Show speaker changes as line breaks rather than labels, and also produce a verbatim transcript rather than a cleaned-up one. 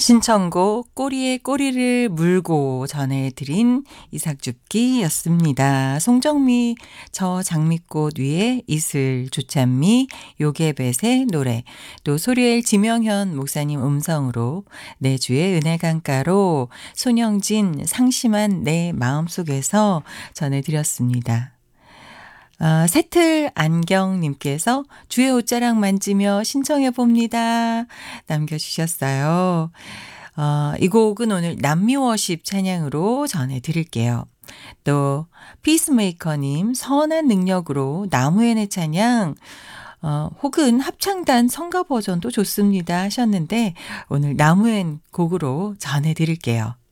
신청곡 꼬리에 꼬리를 물고 전해드린 이삭줍기였습니다. 송정미 저 장미꽃 위에 이슬 조찬미 요괴벳의 노래, 또 소리엘 지명현 목사님 음성으로 내주의 은혜 강가로 손영진 상심한 내 마음속에서 전해드렸습니다. 아, 새틀 안경님께서 주의 옷자락 만지며 신청해 봅니다. 남겨주셨어요. 어, 이 곡은 오늘 남미워십 찬양으로 전해드릴게요. 또 피스메이커님 선한 능력으로 나무의 내 찬양, 어, 혹은 합창단 성가 버전도 좋습니다 하셨는데 오늘 나무엔 곡으로 전해드릴게요.